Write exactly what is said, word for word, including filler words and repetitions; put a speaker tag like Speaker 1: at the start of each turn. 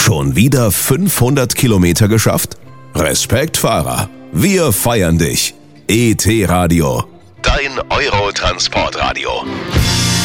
Speaker 1: Schon wieder fünfhundert Kilometer geschafft? Respekt, Fahrer. Wir feiern dich. E T Radio. Dein Eurotransportradio.